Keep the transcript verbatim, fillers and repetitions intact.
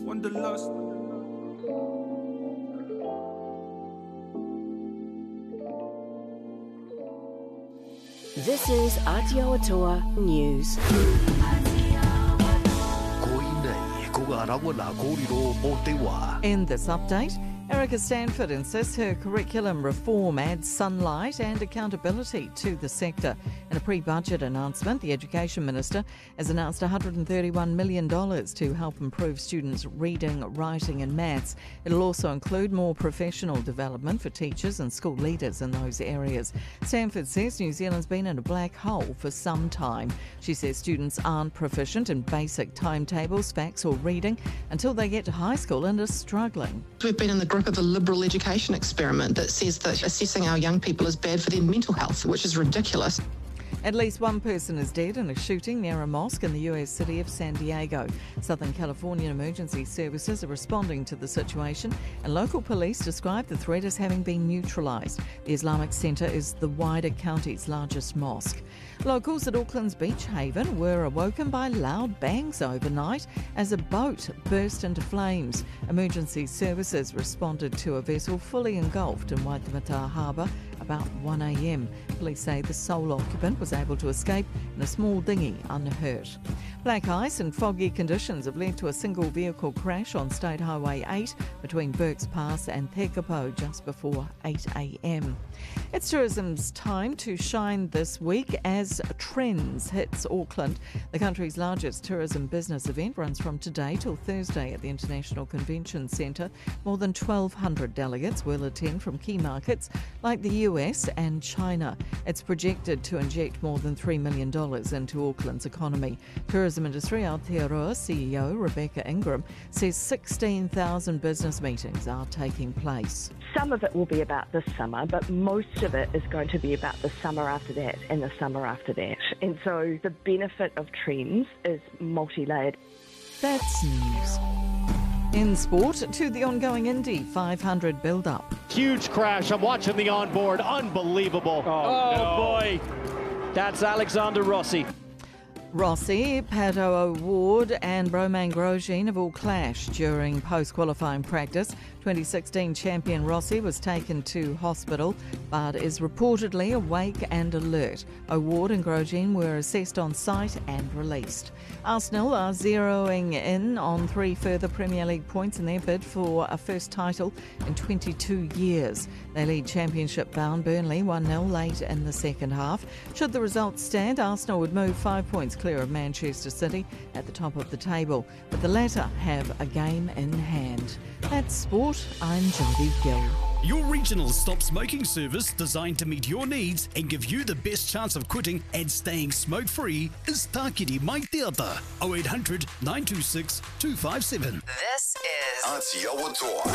wanderlust. This is Aotearoa News. In this update, Erica Stanford insists her curriculum reform adds sunlight and accountability to the sector. In a pre-budget announcement, the Education Minister has announced one hundred thirty-one million dollars to help improve students' reading, writing and maths. It'll also include more professional development for teachers and school leaders in those areas. Stanford says New Zealand's been in a black hole for some time. She says students aren't proficient in basic timetables, facts or reading until they get to high school and are struggling. We've been in the grip of a liberal education experiment that says that assessing our young people is bad for their mental health, which is ridiculous. At least one person is dead in a shooting near a mosque in the U S city of San Diego. Southern California emergency services are responding to the situation, and local police describe the threat as having been neutralised. The Islamic Centre is the wider county's largest mosque. Locals at Auckland's Beach Haven were awoken by loud bangs overnight as a boat burst into flames. Emergency services responded to a vessel fully engulfed in Waitemata Harbour about one a m. Police say the sole occupant was able to escape in a small dinghy unhurt. Black ice and foggy conditions have led to a single vehicle crash on State Highway eight between Burks Pass and Tekapo just before eight a m. It's tourism's time to shine this week as Trends hits Auckland. The country's largest tourism business event runs from today till Thursday at the International Convention Centre. More than twelve hundred delegates will attend from key markets like the U S and China. It's projected to inject more than three million dollars into Auckland's economy. Tourism industry Aotearoa C E O Rebecca Ingram says sixteen thousand business meetings are taking place. Some of it will be about this summer, but most of it is going to be about the summer after that and the summer after that. And so the benefit of Trends is multi-layered. That's news. In sport, to the ongoing Indy five hundred build-up. Huge crash. I'm watching the onboard. Unbelievable. Oh, oh no. boy. That's Alexander Rossi. Rossi, Pato O'Ward and Romain Grosjean have all clashed during post-qualifying practice. twenty sixteen champion Rossi was taken to hospital but is reportedly awake and alert. O'Ward and Grosjean were assessed on site and released. Arsenal are zeroing in on three further Premier League points in their bid for a first title in twenty-two years. They lead championship-bound Burnley one nil late in the second half. Should the results stand, Arsenal would move five points clear of Manchester City at the top of the table, but the latter have a game in hand. That's sport. I'm Jodie Gill. Your regional stop smoking service designed to meet your needs and give you the best chance of quitting and staying smoke-free is Tākiri Mai Teata, oh eight hundred, nine two six, two five seven. This is Aotearoa.